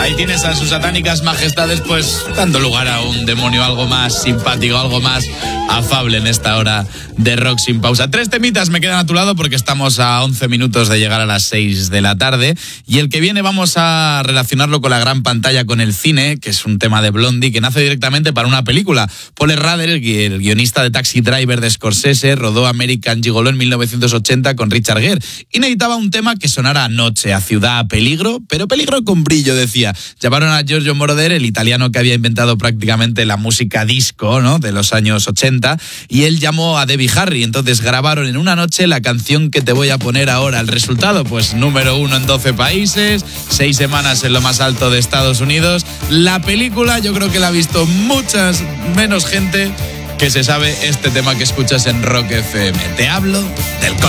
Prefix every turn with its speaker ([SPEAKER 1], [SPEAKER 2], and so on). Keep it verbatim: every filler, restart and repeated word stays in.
[SPEAKER 1] Ahí tienes a sus satánicas majestades, pues dando lugar a un demonio algo más simpático, algo más afable en esta hora de Rock Sin Pausa. Tres temitas me quedan a tu lado porque estamos a once minutos de llegar a las seis de la tarde. Y el que viene vamos a relacionarlo con la gran pantalla, con el cine, que es un tema de Blondie que nace directamente para una película. Paul Schrader, el guionista de Taxi Driver de Scorsese, rodó American Gigolo en mil novecientos ochenta con Richard Gere y necesitaba un tema que sonara a noche, a ciudad, a peligro, pero peligro con brillo, decía. Llamaron a Giorgio Moroder, el italiano que había inventado prácticamente la música disco, ¿no?, de los años ochenta, y él llamó a Debbie Harry. Entonces grabaron en una noche la canción que te voy a poner ahora. El resultado, pues número uno en doce países, seis semanas en lo más alto de Estados Unidos. La película yo creo que la ha visto muchas menos gente que se sabe este tema que escuchas en Rock F M. Te hablo del